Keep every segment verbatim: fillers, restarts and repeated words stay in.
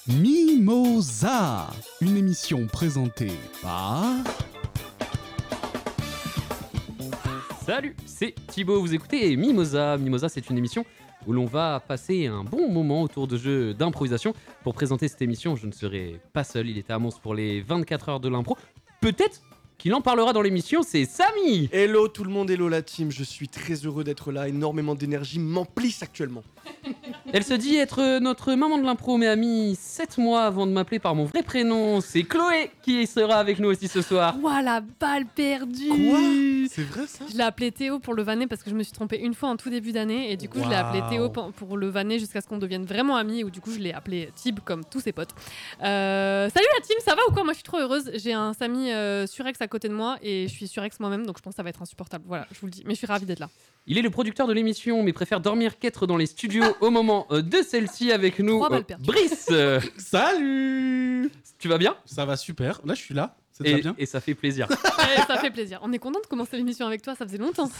Mimosa, une émission présentée par... Salut, c'est Thibaut, vous écoutez Mimosa. Mimosa, c'est une émission où l'on va passer un bon moment autour de jeux d'improvisation. Pour présenter cette émission, je ne serai pas seul, il est à Mons pour les vingt-quatre heures de l'impro. Peut-être qu'il en parlera dans l'émission, c'est Samy. Hello tout le monde, hello la team, je suis très heureux d'être là, énormément d'énergie m'emplissent actuellement. Elle se dit être notre maman de l'impro, mais a mis sept mois avant de m'appeler par mon vrai prénom. C'est Chloé qui sera avec nous aussi ce soir. Ouah, la balle perdue. Quoi ? C'est vrai ça ? Je l'ai appelé Théo pour le vanner parce que je me suis trompée une fois en tout début d'année et du coup Wow. je l'ai appelé Théo pour, pour le vanner jusqu'à ce qu'on devienne vraiment amis ou du coup je l'ai appelé Thib comme tous ses potes. Euh, salut la team, ça va ou quoi ? Moi je suis trop heureuse, j'ai un Samy euh, surex à côté de moi et je suis surex moi-même donc je pense que ça va être insupportable. Voilà, je vous le dis, mais je suis ravie d'être là. Il est le producteur de l'émission, mais préfère dormir qu'être dans les studios au moment euh, de celle-ci avec nous. Trois balles euh, perdues. Brice, euh, Salut. tu vas bien ? Ça va super, là je suis là, c'est et, très bien. et ça fait plaisir. Et ça fait plaisir. On est content de commencer l'émission avec toi, ça faisait longtemps.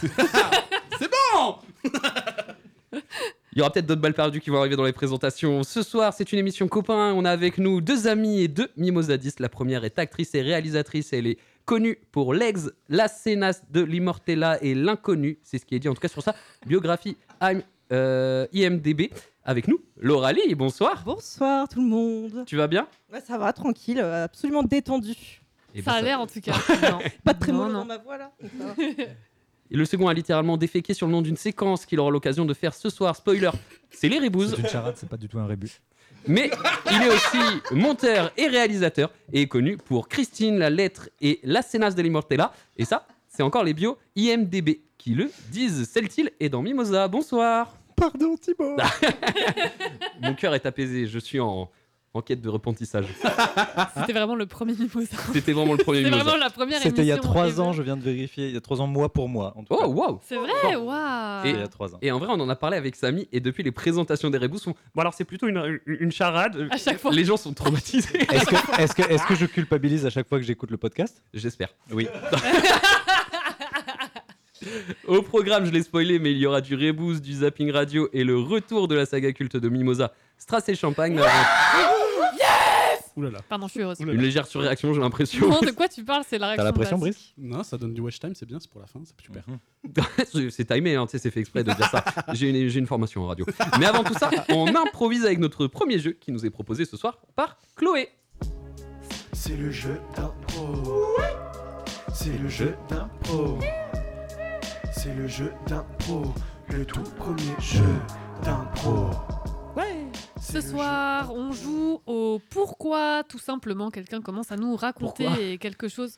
Il y aura peut-être d'autres balles perdues qui vont arriver dans les présentations. Ce soir, c'est une émission copain. On a avec nous deux amis et deux mimosadistes. La première est actrice et réalisatrice. Elle est connue pour Legs, La Cenas de l'Immortella et L'Inconnu. C'est ce qui est dit en tout cas sur sa biographie I'm, euh, I M D B. Avec nous, Laura Lee. Bonsoir. Bonsoir tout le monde. Tu vas bien ? Ouais, ça va, tranquille, euh, absolument détendu. Eh ben, Ça a l'air en tout cas. Non. Pas de trémolo Non, non. dans ma voix là. donc ça va. Et le second a littéralement déféqué sur le nom d'une séquence qu'il aura l'occasion de faire ce soir. Spoiler, c'est les Rébouses. C'est une charade, c'est pas du tout un rébut. Mais il est aussi monteur et réalisateur et est connu pour Christine, la lettre et La Cenas de l'Immortella. Et ça, c'est encore les bios I M D B qui le disent. Celle-t-il est dans Mimosa. Bonsoir. Pardon Thibaut. Mon cœur est apaisé. Je suis en, en quête de repentissage. C'était vraiment le premier Mimosa. C'était vraiment le premier C'est Mimosa. vraiment la première émission. C'était il y a trois ever. ans, je viens de vérifier. Il y a trois ans, mois pour mois. En tout cas. Oh, waouh. C'est vrai, waouh. Et- C'était il y a trois ans. Et en vrai, on en a parlé avec Samy. Et depuis les présentations des Rébous, on... bon, alors c'est plutôt une, une, une charade. À chaque fois. Les gens sont traumatisés. Est-ce que, est-ce, que, est-ce que je culpabilise à chaque fois que j'écoute le podcast ? J'espère. Oui. Au programme, je l'ai spoilé, mais il y aura du Reboost, du zapping radio et le retour de la saga culte de Mimosa, Strass et Champagne. Nous avons Ouh là là. Pardon, je suis heureuse. Ouh là une là. légère surréaction, j'ai l'impression. Non, de quoi tu parles ? C'est la réaction. T'as la pression, de Baz. Brice ? Non, ça donne du watch time, c'est bien, c'est pour la fin, c'est super. Mhm. c'est timé, hein, tu sais, c'est fait exprès de dire ça. J'ai une, j'ai une formation en radio. Mais avant tout ça, on improvise avec notre premier jeu qui nous est proposé ce soir par Chloé. C'est le jeu d'impro. C'est le jeu d'impro. C'est le jeu d'impro. Le tout premier jeu d'impro. Ce C'est le soir, on joue au pourquoi, tout simplement. Quelqu'un commence à nous raconter Pourquoi quelque chose.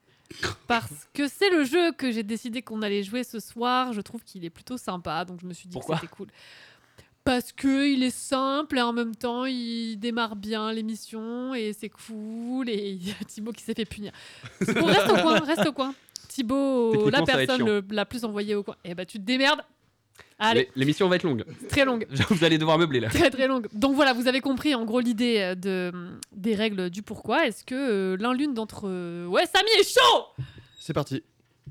Parce que c'est le jeu que j'ai décidé qu'on allait jouer ce soir. Je trouve qu'il est plutôt sympa, donc je me suis dit Pourquoi que c'était cool. Parce que il est simple et en même temps il démarre bien l'émission et c'est cool et il y a Thibaut qui s'est fait punir. Thibaut, reste au coin, reste au coin. Thibaut, Techniquement, la ça va être personne chiant. le- la plus envoyée au coin. Eh bah tu te démerdes. Allez, Mais l'émission va être longue. très longue. Vous allez devoir meubler là. Très très longue. Donc voilà, vous avez compris en gros l'idée euh, de, des règles du pourquoi. Est-ce que euh, l'un l'une d'entre... euh, Ouais, Samy est chaud. C'est parti.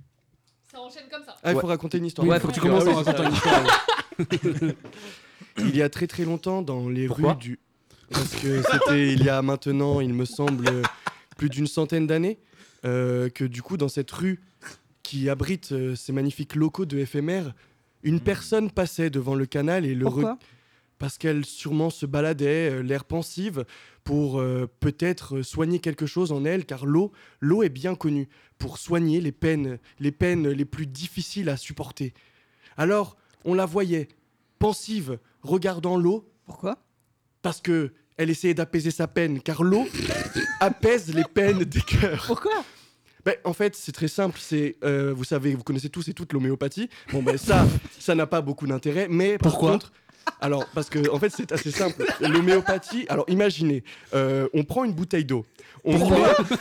Ça enchaîne comme ça. Ah, il faut Ouais. raconter une histoire. Ouais, faut que tu commences Ah en oui, c'est racontant ça. une histoire. Il y a très très longtemps dans les Pourquoi rues du... Parce que c'était il y a maintenant, il me semble, plus d'une centaine d'années, euh, que du coup dans cette rue qui abrite euh, ces magnifiques locaux de F M R, une personne passait devant le canal et le... re- Pourquoi ? Parce qu'elle sûrement se baladait, euh, l'air pensive, pour euh, peut-être euh, soigner quelque chose en elle, car l'eau, l'eau est bien connue pour soigner les peines, les peines les plus difficiles à supporter. Alors, on la voyait, pensive, regardant l'eau, Pourquoi ? parce que elle essayait d'apaiser sa peine, car l'eau apaise les peines des cœurs. Pourquoi ? Ben, en fait, c'est très simple. C'est, euh, vous savez, vous connaissez tous et toutes l'homéopathie. Bon, ben ça, ça n'a pas beaucoup d'intérêt. Mais par Pourquoi contre, alors parce que en fait, c'est assez simple. L'homéopathie. Alors, imaginez, euh, on prend une bouteille d'eau. On met-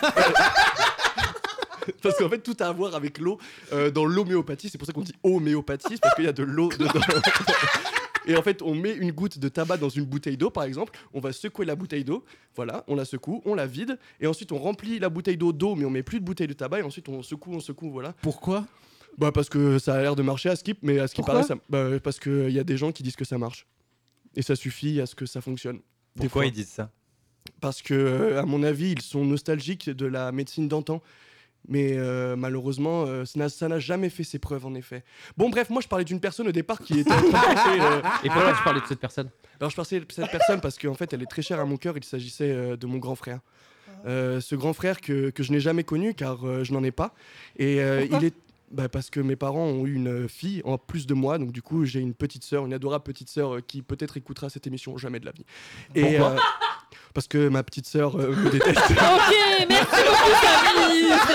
Parce qu'en fait, tout a à voir avec l'eau. Euh, dans l'homéopathie, c'est pour ça qu'on dit homéopathie, c'est parce qu'il y a de l'eau dedans. Et en fait, on met une goutte de tabac dans une bouteille d'eau, par exemple. On va secouer la bouteille d'eau. Voilà, on la secoue, on la vide. Et ensuite, on remplit la bouteille d'eau d'eau, mais on met plus de bouteille de tabac. Et ensuite, on secoue, on secoue, voilà. Pourquoi ? Bah, parce que ça a l'air de marcher à Skip, mais à ce qui Pourquoi paraît, ça... bah, parce qu'il y a des gens qui disent que ça marche. Et ça suffit à ce que ça fonctionne. Des Pourquoi fois. ils disent ça ? parce que, euh, à mon avis, ils sont nostalgiques de la médecine d'antan. Mais euh, malheureusement, euh, ça n'a- ça n'a jamais fait ses preuves, en effet. Bon, bref, moi, je parlais d'une personne au départ qui était... en train de penser, euh, Et pourquoi tu parlais de cette personne? Alors, je parlais de cette personne parce qu'en fait, elle est très chère à mon cœur. Il s'agissait euh, de mon grand frère. Euh, ce grand frère que, que je n'ai jamais connu, car euh, je n'en ai pas. Et euh, Pourquoi il est... Bah, parce que mes parents ont eu une fille en plus de moi, donc du coup j'ai une petite sœur, une adorable petite sœur euh, qui peut-être écoutera cette émission jamais de la vie. Et Pourquoi euh, parce que ma petite sœur euh, me déteste. Ok, merci beaucoup,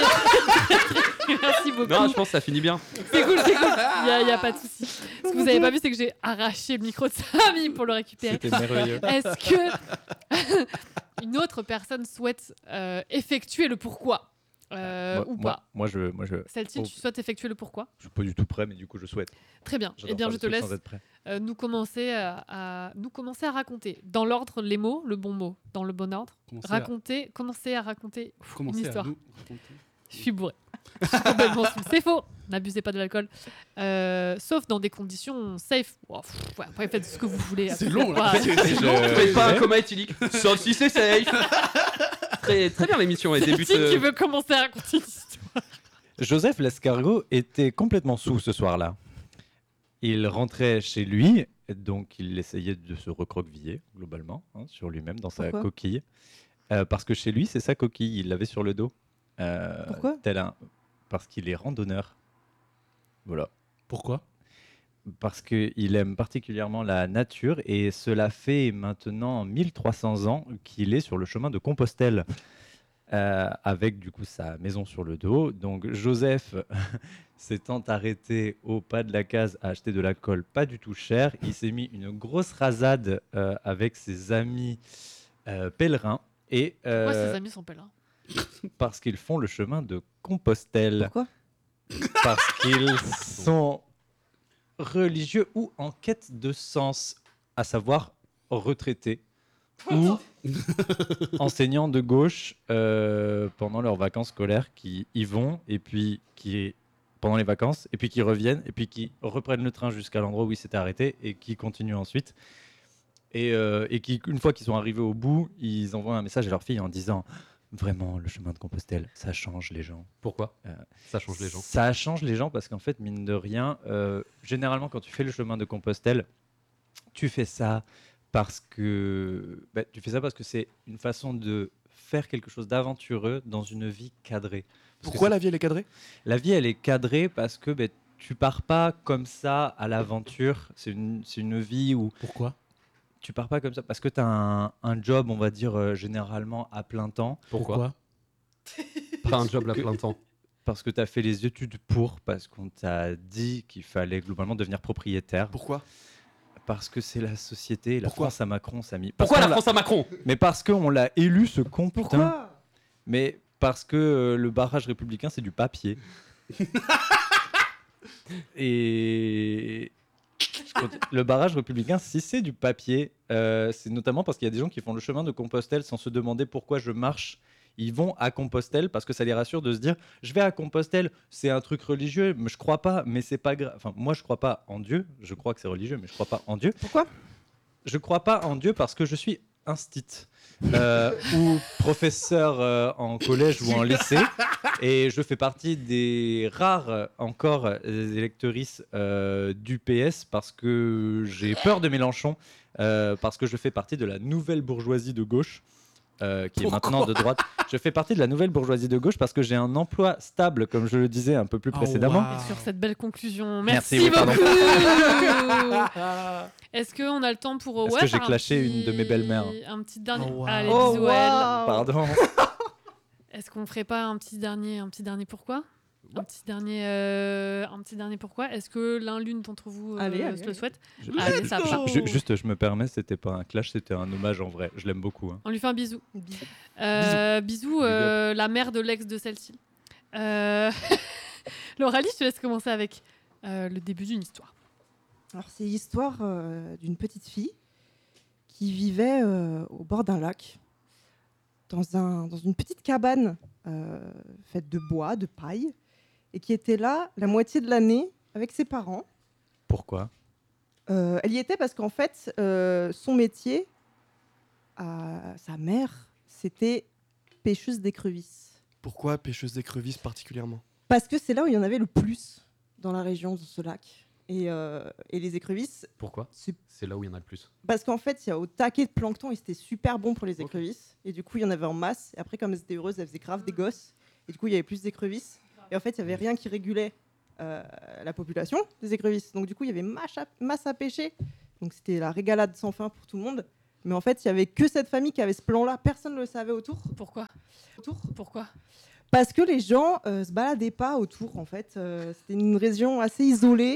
Samy. Merci beaucoup. Non, je pense que ça finit bien. C'est cool, c'est cool. Il n'y a, y a pas de souci. Ce que vous avez pas vu, c'est que j'ai arraché le micro de Samy pour le récupérer. C'était merveilleux. Est-ce que une autre personne souhaite euh, effectuer le pourquoi euh, moi, ou moi, pas moi, je, moi, je, Celle-ci, oh. tu souhaites effectuer le pourquoi? je suis pas du tout prêt, mais du coup, je souhaite. Très bien. J'adore Eh bien, faire je des te trucs laisse sans être prêt. euh, nous, commencer à, à- nous commencer à raconter. Dans l'ordre, les mots, le bon mot, dans le bon ordre. Commencez à- Raconter, commencer à raconter commencez une à histoire. nous raconter. Je suis bourré. Je suis complètement saoul. C'est faux. N'abusez pas de l'alcool. Euh, sauf dans des conditions safe. Oh, pff, ouais, après, faites ce que vous voulez. C'est long, là. Ouais. C'est- c'est Je- long. Faites pas un Ouais. coma éthylique, sauf si c'est safe. très, très bien l'émission, elle débute. Celle-ci euh, qui veut commencer à raconter une histoire. Joseph l'escargot était complètement saoul ce soir-là. Il rentrait chez lui, donc il essayait de se recroqueviller, globalement, hein, sur lui-même, dans sa Pourquoi coquille. Euh, parce que chez lui, c'est sa coquille, il l'avait sur le dos. Euh, Pourquoi tel un... Parce qu'il est randonneur. Voilà. Pourquoi? Parce qu'il aime particulièrement la nature et cela fait maintenant mille trois cents ans qu'il est sur le chemin de Compostelle. Euh, avec du coup sa maison sur le dos. Donc Joseph s'étant arrêté au pas de la case à acheter de l'alcool pas du tout cher, il s'est mis une grosse rasade euh, avec ses amis euh, pèlerins et euh, Pourquoi ses amis sont pèlerins? parce qu'ils font le chemin de Compostelle, Pourquoi parce qu'ils sont religieux ou en quête de sens, à savoir retraités ou enseignants de gauche euh, pendant leurs vacances scolaires qui y vont et puis qui pendant les vacances et puis qui reviennent et puis qui reprennent le train jusqu'à l'endroit où ils s'étaient arrêtés et qui continuent ensuite et, euh, et qui une fois qu'ils sont arrivés au bout ils envoient un message à leur fille en disant vraiment le chemin de Compostelle ça change les gens. Pourquoi Euh, ça change les gens? Ça change les gens parce qu'en fait, mine de rien, euh, généralement, quand tu fais le chemin de Compostelle, tu fais ça parce que bah, tu fais ça parce que c'est une façon de faire quelque chose d'aventureux dans une vie cadrée. Parce que Pourquoi c'est- la vie, elle est cadrée? la vie, elle est cadrée parce que bah, tu pars pas comme ça à l'aventure. C'est une, c'est une vie où Pourquoi? tu pars pas comme ça parce que tu as un, un job, on va dire, euh, généralement à plein temps. Pourquoi Pas un job à plein temps. Parce que tu as fait les études pour, parce qu'on t'a dit qu'il fallait globalement devenir propriétaire. Pourquoi? Parce que c'est la société, la Pourquoi France à Macron, Samy. Parce Pourquoi la qu'on l'a- France à Macron? Mais parce qu'on l'a élu, ce con, putain. Pourquoi Mais parce que euh, le barrage républicain, c'est du papier. Et... je continue. Le barrage républicain, si c'est du papier, euh, c'est notamment parce qu'il y a des gens qui font le chemin de Compostelle sans se demander pourquoi je marche. Ils vont à Compostelle parce que ça les rassure de se dire je vais à Compostelle, c'est un truc religieux, mais je crois pas, mais c'est pas grave. Enfin, moi je crois pas en Dieu, je crois que c'est religieux, mais je crois pas en Dieu. Pourquoi Je crois pas en Dieu parce que je suis instit euh, ou professeur euh, en collège ou en lycée et je fais partie des rares euh, encore euh, électrices euh, du P S parce que j'ai peur de Mélenchon euh, parce que je fais partie de la nouvelle bourgeoisie de gauche euh, qui Pourquoi est maintenant de droite. Je fais partie de la nouvelle bourgeoisie de gauche parce que j'ai un emploi stable comme je le disais un peu plus Oh, précédemment. waouh. Et sur cette belle conclusion, Merci, merci, oui, pardon. beaucoup. Est-ce qu'on a le temps pour Est-ce ouais, que j'ai faire un clashé petit- une de mes belles-mères Un petit dernier. Oh, wow. Allez, Oh, bisous, elle. waouh. Pardon. Est-ce qu'on ferait pas un petit dernier, un petit dernier pourquoi Un petit dernier, euh, un petit dernier pourquoi Est-ce que l'un l'une d'entre vous euh, Allez, allez, se le allez. souhaite Je- Allez, ça part. Ju- Juste, je me permets, c'était pas un clash, c'était un hommage en vrai. Je l'aime beaucoup. hein. On lui fait un bisou. Euh, bisous, euh, la mère de l'ex de celle-ci. Euh... Laurelie, je te laisse commencer avec euh, le début d'une histoire. Alors, c'est l'histoire euh, d'une petite fille qui vivait euh, au bord d'un lac, dans, un, dans une petite cabane euh, faite de bois, de paille, et qui était là la moitié de l'année avec ses parents. Pourquoi? Euh, elle y était parce qu'en fait, euh, son métier, euh, sa mère c'était pêcheuse d'écrevisses. Pourquoi pêcheuse d'écrevisses particulièrement? Parce que c'est là où il y en avait le plus dans la région de ce lac. Et, euh, et les écrevisses, Pourquoi? c'est C'est là où il y en a le plus. parce qu'en fait, il y a au taquet de plancton et c'était super bon pour les Ok. écrevisses. Et du coup, il y en avait en masse. Et après, comme elles étaient heureuses, elles faisaient grave des gosses. Et du coup, il y avait plus d'écrevisses. Et en fait, il n'y avait rien qui régulait euh, la population des écrevisses. Donc du coup, il y avait masse à, masse à pêcher. Donc c'était la régalade sans fin pour tout le monde. Mais en fait, il n'y avait que cette famille qui avait ce plan-là. Personne ne le savait autour. Pourquoi autour. Pourquoi Parce que les gens euh, se baladaient pas autour, en fait. Euh, c'était une région assez isolée.